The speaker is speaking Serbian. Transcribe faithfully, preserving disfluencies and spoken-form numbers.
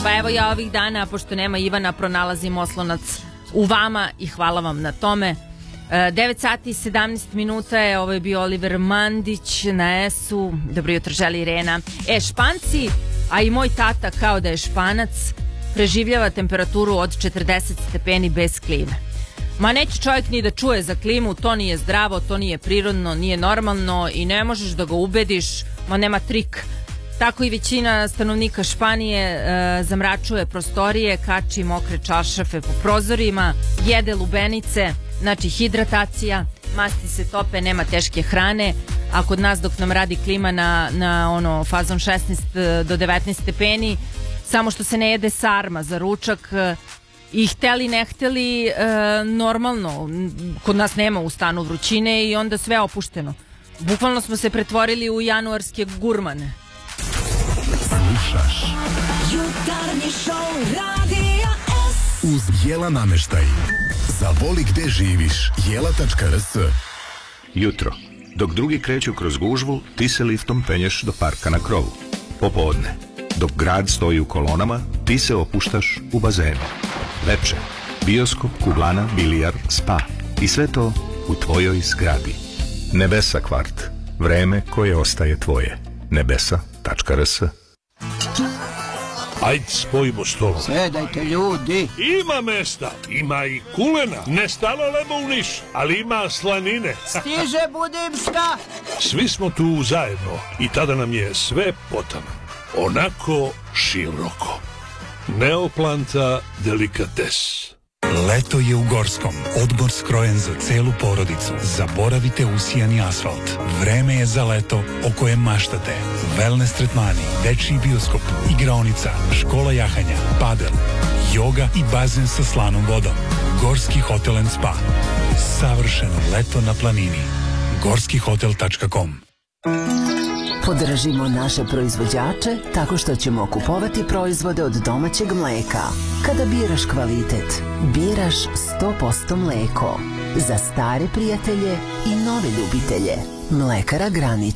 Pa evo ja ovih dana, pošto nema Ivana, pronalazim oslonac u vama i hvala vam na tome. devet sati i sedamnaest minuta je, ovo je bio Oliver Mandić na S-u. Dobro jutro, želi Irena. E, Španci, a i moj tata kao da je Španac, preživljava temperaturu od četrdeset stepeni bez klime. Ma neće čovjek ni da čuje za klimu, to nije zdravo, to nije prirodno, nije normalno i ne možeš da ga ubediš, ma nema trik. Tako i većina stanovnika Španije e, zamračuje prostorije, kači mokre čaršafe po prozorima, jede lubenice, znači hidratacija, masti se tope, nema teške hrane, a kod nas dok nam radi klima na, na ono fazon šesnaest do devetnaest stepeni, samo što se ne jede sarma za ručak i hteli ne hteli e, normalno, kod nas nema u stanu vrućine i onda sve opušteno. Bukvalno smo se pretvorili u januarske gurmane. Slušaš Jutarnji šou Radija S uz Jela nameštaj. Zavoli gde živiš. Jela tačka r s. Jutro. Dok drugi kreću kroz gužvu, ti se liftom penješ do parka na krovu. Popodne. Dok grad stoji u kolonama, ti se opuštaš u bazenu. Veče. Bioskop, kuglana, bilijar, spa. I sve to u tvojoj zgradi. Nebesa kvart. Vreme koje ostaje tvoje. nebesa tačka r s. Ajde, spojimo stolu. Sedajte, ljudi. Ima mesta, ima i kulena. Ne stalo lebo u Niš, ali ima slanine. Stiže Budimska. Svi smo tu zajedno i tada nam je sve potom. Onako široko. Neoplanta delikates. Leto je u Gorskom. Odmor skrojen za celu porodicu. Zaboravite usijani asfalt. Vreme je za leto o kojem maštate. Wellness tretmani, dečiji bioskop, igraonica, škola jahanja, padel, joga i bazen sa slanom vodom. Gorski hotel and spa. Savršeno leto na planini. gorski hotel tačka com. Podržimo naše proizvođače tako što ćemo kupovati proizvode od domaćeg mleka. Kada biraš kvalitet, biraš sto posto mleko. Za stare prijatelje i nove ljubitelje. Mlekara Granić.